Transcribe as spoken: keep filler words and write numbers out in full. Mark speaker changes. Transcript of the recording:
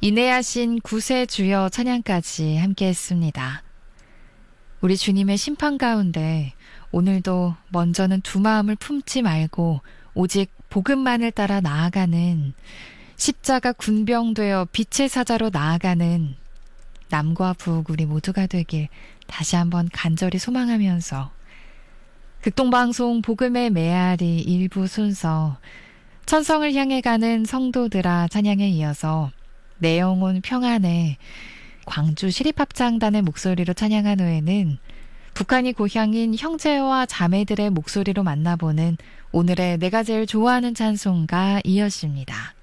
Speaker 1: 인내하신 구세주여 찬양까지 함께했습니다. 우리 주님의 심판 가운데 오늘도 먼저는 두 마음을 품지 말고 오직 복음만을 따라 나아가는, 십자가 군병되어 빛의 사자로 나아가는 남과 북 우리 모두가 되길 다시 한번 간절히 소망하면서 극동방송 복음의 메아리 일부 순서 천성을 향해 가는 성도들아 찬양에 이어서 내 영혼 평안에 광주 시립합창단의 목소리로 찬양한 후에는 북한이 고향인 형제와 자매들의 목소리로 만나보는 오늘의 내가 제일 좋아하는 찬송가 이어집니다.